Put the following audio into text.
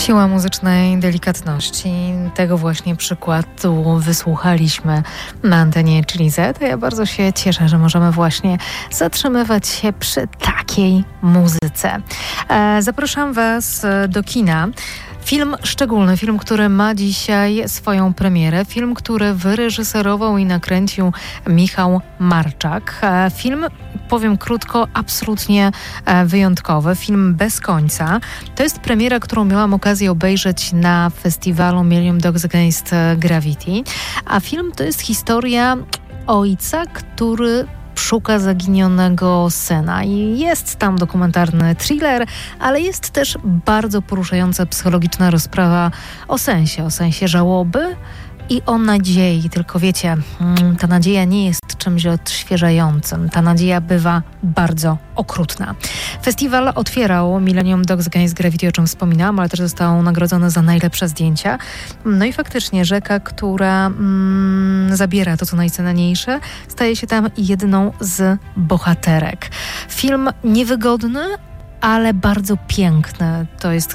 Siła muzycznej delikatności. Tego właśnie przykładu wysłuchaliśmy na antenie Chili Z. Ja bardzo się cieszę, że możemy właśnie zatrzymywać się przy takiej muzyce. Zapraszam Was do kina. Film szczególny, film, który ma dzisiaj swoją premierę. Film, który wyreżyserował i nakręcił Michał Marczak. Film, powiem krótko, absolutnie wyjątkowy. Film bez końca. To jest premiera, którą miałam okazję obejrzeć na festiwalu Million Dogs Against Gravity. A film to jest historia ojca, który szuka zaginionego syna. I jest tam dokumentarny thriller, ale jest też bardzo poruszająca psychologiczna rozprawa o sensie żałoby i o nadziei. Tylko wiecie, ta nadzieja nie jest czymś odświeżającym. Ta nadzieja bywa bardzo okrutna. Festiwal otwierał Millennium Dogs Against Gravity, o czym wspominałam, ale też został nagrodzony za najlepsze zdjęcia. No i faktycznie rzeka, która zabiera to, co najcenniejsze, staje się tam jedną z bohaterek. Film niewygodny, ale bardzo piękny. To jest